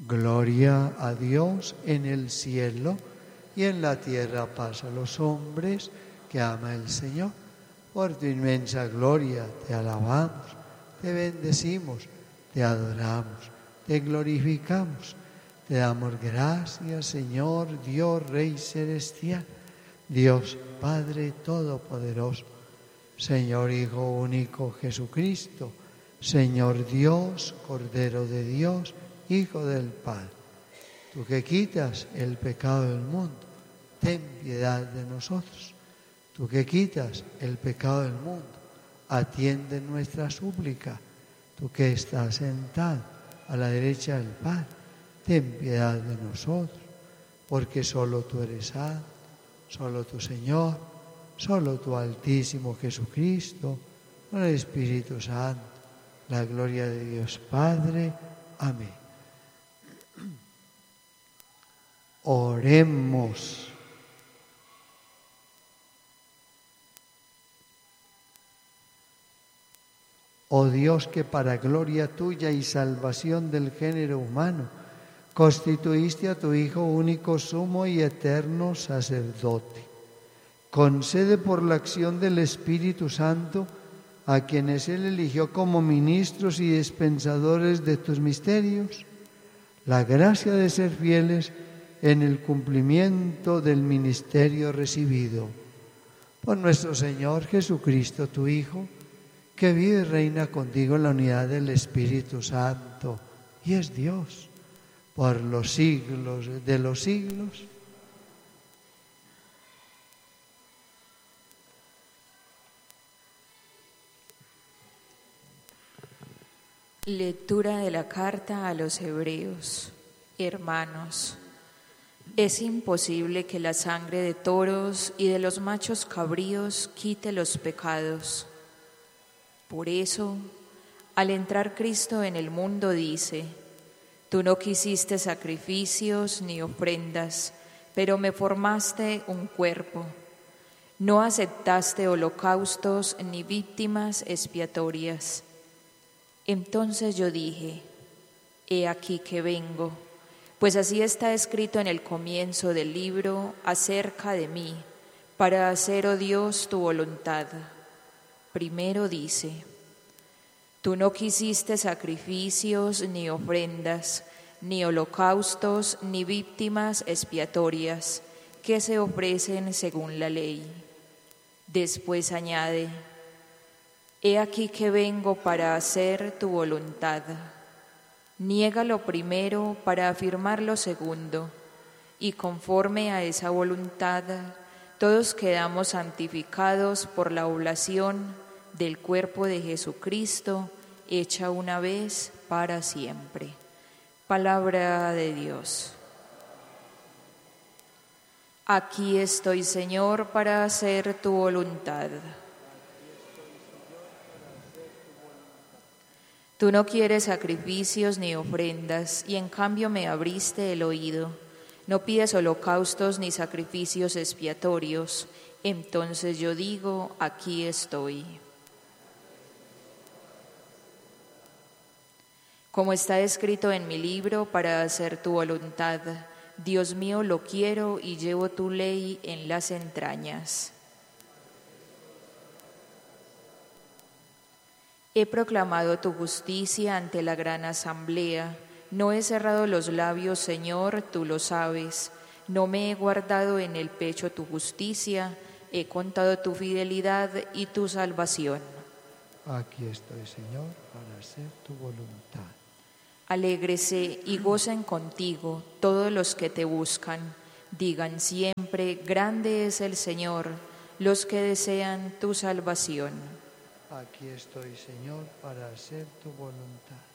Gloria a Dios en el cielo y en la tierra paz a los hombres que ama el Señor. Por tu inmensa gloria te alabamos, te bendecimos, te adoramos, te glorificamos. Te damos gracias, Señor, Dios Rey celestial, Dios Padre Todopoderoso, Señor Hijo único Jesucristo, Señor Dios, Cordero de Dios, Hijo del Padre. Tú que quitas el pecado del mundo, ten piedad de nosotros. Tú que quitas el pecado del mundo, atiende nuestra súplica. Tú que estás sentado a la derecha del Padre, ten piedad de nosotros, porque solo tú eres santo, solo tu Señor, solo tu Altísimo Jesucristo, con el Espíritu Santo, la gloria de Dios Padre. Amén. Oremos. Oh Dios, que para gloria tuya y salvación del género humano constituiste a tu Hijo único, sumo y eterno sacerdote, concede por la acción del Espíritu Santo a quienes Él eligió como ministros y dispensadores de tus misterios la gracia de ser fieles en el cumplimiento del ministerio recibido. Por nuestro Señor Jesucristo, tu Hijo, que vive y reina contigo en la unidad del Espíritu Santo y es Dios por los siglos de los siglos. Lectura de la carta a los Hebreos. Hermanos, es imposible que la sangre de toros y de los machos cabríos quite los pecados. Por eso, al entrar Cristo en el mundo dice: Tú no quisiste sacrificios ni ofrendas, pero me formaste un cuerpo. No aceptaste holocaustos ni víctimas expiatorias. Entonces yo dije: He aquí que vengo, pues así está escrito en el comienzo del libro acerca de mí, para hacer, oh Dios, tu voluntad. Primero dice: Tú no quisiste sacrificios ni ofrendas, ni holocaustos, ni víctimas expiatorias, que se ofrecen según la ley. Después añade: He aquí que vengo para hacer tu voluntad. Niega lo primero para afirmar lo segundo, y conforme a esa voluntad, todos quedamos santificados por la oblación del cuerpo de Jesucristo, hecha una vez para siempre. Palabra de Dios. Aquí estoy, Señor, para hacer tu voluntad. Tú no quieres sacrificios ni ofrendas, y en cambio me abriste el oído. No pides holocaustos ni sacrificios expiatorios. Entonces yo digo: aquí estoy. Como está escrito en mi libro, para hacer tu voluntad. Dios mío, lo quiero y llevo tu ley en las entrañas. He proclamado tu justicia ante la gran asamblea. No he cerrado los labios, Señor, tú lo sabes. No me he guardado en el pecho tu justicia. He contado tu fidelidad y tu salvación. Aquí estoy, Señor, para hacer tu voluntad. Alégrese y gocen contigo todos los que te buscan. Digan siempre: grande es el Señor, los que desean tu salvación. Aquí estoy, Señor, para hacer tu voluntad.